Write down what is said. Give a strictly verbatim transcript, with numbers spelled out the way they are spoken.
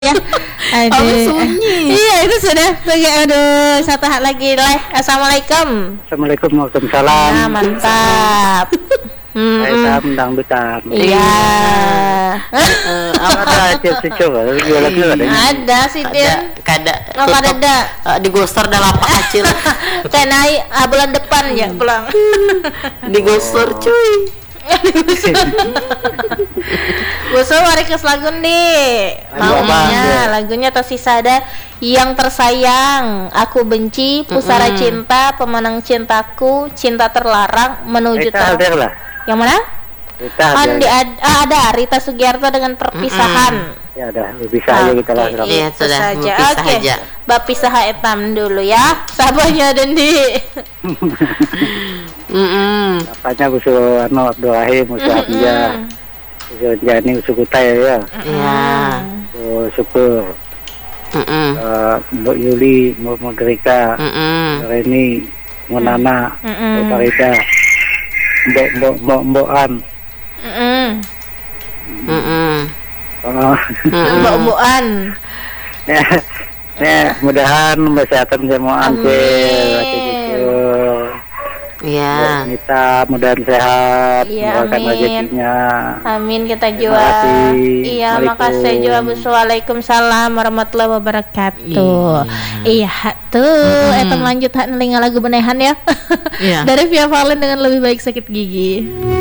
Ya, Oh, aduh. sunyi. Iya itu sudah. Aduh, satu hal lagi lah. Assalamualaikum. Assalamualaikum warahmatullahi Nah, wabarakatuh. mantap. Hmm, Saya hmm. tam dang bitam. Iya. Eh, apa Ada aja sih coba jual lagi ada. Ada sih ada Din. kada Oh, kada tutup, ada. eh, digosor dah lapak kecil. Teh naik ah, bulan depan ya pulang. Digosor cuy. Gusur mari kes lagu nih. Lagu apa? Maunya Ya. lagunya tersisa ada Yang Tersayang, Aku Benci, Pusara Mm-mm. Cinta, Pemenang Cintaku, Cinta Terlarang, Menuju Kita Ter. hadir lah. Yang mana? Kita Andi hadir. ad- ah, ada Rita Sugiarto dengan Perpisahan. Ya ada bisa aja kita lah. Oke, Iya, itu sudah. saja. Berpisah Oke. aja. Bapisah etam dulu ya. Sabarnya Dendi. Mm-mm. Apanya busu anu Abdul Rahim, busu Hamzah, busu Jani, busu Kutai ya. Iya. Busu Syukur, Mm-mm. eh, Mbak Yuli, Mbak Magrika, Mm-mm. Reni, Mbak Nana, Mm-mm. Mbak Farida, Mbak Mbak Mbak Mbak An. Mm-mm. Mm-mm. Oh, Mm-mm. Mbok-mbokan. ya, ya, mudahan kesehatan semua Ansel, Iya. Nita mudahan sehat, Iya, mendapatkan amin. rezekinya. Amin kita Terima jual. kasih. Iya, Waalaikum. makasih jual. Waalaikumsalam warahmatullahi wabarakatuh. Iya, tuh, eta lanjut hak nelinga lagu benehan ya. Iya. Dari Via Valen dengan Lebih Baik Sakit Gigi.